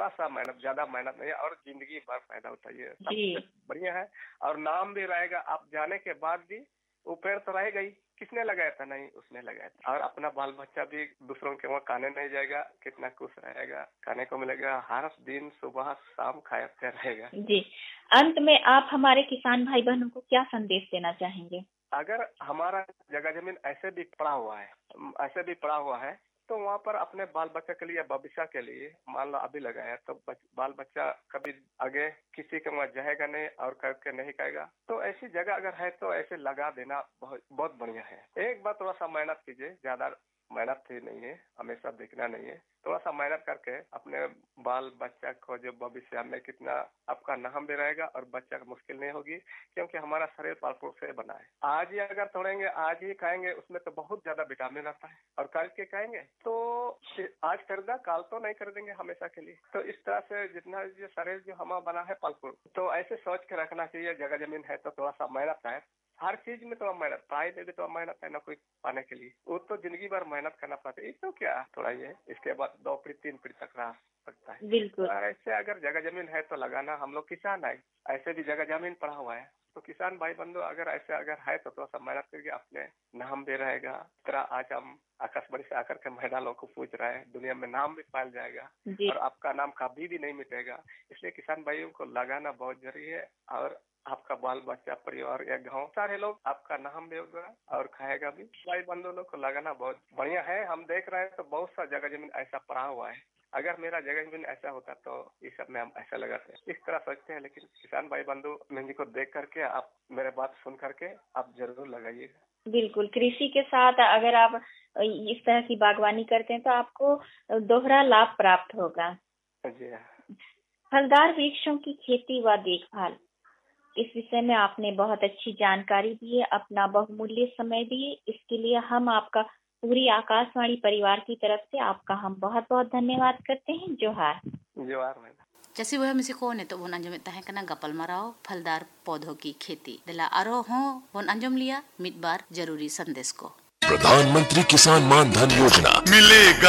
थोड़ा सा मेहनत, ज्यादा मेहनत नहीं है और जिंदगी भर फायदा होता है। ये सबसे बढ़िया है और नाम भी रहेगा। आप जाने के बाद भी वो पेड़ तो रहेगा ही, किसने लगाया था? नहीं, उसने लगाया था। और अपना बाल बच्चा भी दूसरों के वहाँ खाने नहीं जाएगा, कितना खुश रहेगा, खाने को मिलेगा, हर दिन सुबह शाम खाते रहेगा। जी, अंत में आप हमारे किसान भाई बहनों को क्या संदेश देना चाहेंगे? अगर हमारा जगह जमीन ऐसे भी पड़ा हुआ है तो वहाँ पर अपने बाल बच्चा के लिए, भविष्य के लिए, मान लो अभी लगाया तो बाल बच्चा कभी आगे किसी के वहाँ जाएगा नहीं और करके नहीं खाएगा। तो ऐसी जगह अगर है तो ऐसे लगा देना बहुत बढ़िया है। एक बार थोड़ा सा मेहनत कीजिए, ज्यादा मेहनत ही नहीं है, हमेशा देखना नहीं है। थोड़ा सा मेहनत करके अपने बाल बच्चा को जो भविष्य में कितना आपका नाम भी रहेगा और बच्चा को मुश्किल नहीं होगी, क्योंकि हमारा शरीर फल से बना है। आज ही अगर तोड़ेंगे, आज ही खाएंगे, उसमें तो बहुत ज्यादा विटामिन रहता है और कल के खाएंगे तो आज खरीदा कल तो नहीं खरीदेंगे हमेशा के लिए। तो इस तरह से जितना जो शरीर जो हमारा बना है फल तो ऐसे सोच के रखना चाहिए। जगह जमीन है तो थोड़ा सा मेहनत है, हर चीज में तो मेहनत, पढ़ाई में भी तो मेहनत है, नौकरी पाने के लिए वो तो जिंदगी भर मेहनत करना पड़ता है। तो क्या थोड़ा ये, इसके बाद 2 पीढ़ी 3 पीढ़ी तक रह सकता है। बिल्कुल। तो ऐसे अगर जगह जमीन है तो लगाना। हम लोग किसान है, ऐसे भी जगह जमीन पड़ा हुआ है, तो किसान भाई बंधु अगर है तो थोड़ा सा मेहनत करके अपने नाम भी रहेगा। तरह आज हम आकाशवाणी से आकर के महिला लोग को पूछ रहे हैं, दुनिया में नाम भी पाया जाएगा और आपका नाम कभी भी नहीं मिटेगा। इसलिए किसान भाइयों को लगाना बहुत जरूरी है और आपका बाल बच्चा, परिवार या गांव सारे लोग आपका नाम भी होगा और खाएगा भी। भाई बंधु लोग को लगाना बहुत बढ़िया है। हम देख रहे हैं तो बहुत सा जगह जमीन ऐसा पड़ा हुआ है। अगर मेरा जगह जमीन ऐसा होता तो इस सब में हम ऐसा लगाते हैं, इस तरह सोचते हैं। लेकिन किसान भाई बंधु मेहंदी को देख करके, आप मेरे बात सुन करके आप जरूर लगाइएगा। बिल्कुल, कृषि के साथ अगर आप इस तरह की बागवानी करते हैं तो आपको दोहरा लाभ प्राप्त होगा। जी। फलदार वृक्षों की खेती व देखभाल, इस विषय में आपने बहुत अच्छी जानकारी दी है, अपना बहुमूल्य समय दिए, इसके लिए हम आपका पूरी आकाशवाणी परिवार की तरफ से आपका हम बहुत बहुत धन्यवाद करते हैं। जोहार। जोहार मैम। जैसे वह मिसे को ने तो बोन अंजम तहे कना गपल मराओ फलदार पौधों की खेती दिला आरो हो बोन अंजम लिया मित बार जरूरी संदेश को। प्रधानमंत्री किसान मान धन योजना मिलेगा